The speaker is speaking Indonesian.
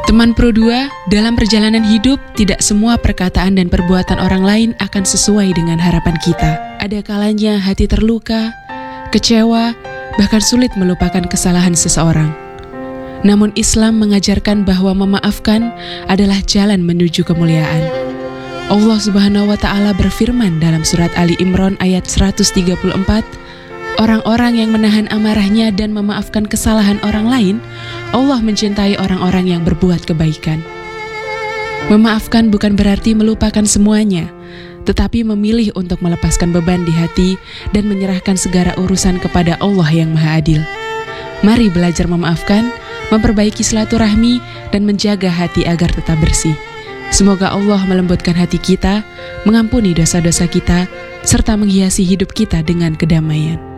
Teman Pro 2, dalam perjalanan hidup, tidak semua perkataan dan perbuatan orang lain akan sesuai dengan harapan kita. Ada kalanya hati terluka, kecewa, bahkan sulit melupakan kesalahan seseorang. Namun Islam mengajarkan bahwa memaafkan adalah jalan menuju kemuliaan. Allah Subhanahu wa Ta'ala berfirman dalam surat Ali Imran ayat 134, orang-orang yang menahan amarahnya dan memaafkan kesalahan orang lain, Allah mencintai orang-orang yang berbuat kebaikan. Memaafkan bukan berarti melupakan semuanya, tetapi memilih untuk melepaskan beban di hati dan menyerahkan segala urusan kepada Allah yang Maha Adil. Mari belajar memaafkan, memperbaiki silaturahmi, dan menjaga hati agar tetap bersih. Semoga Allah melembutkan hati kita, mengampuni dosa-dosa kita, serta menghiasi hidup kita dengan kedamaian.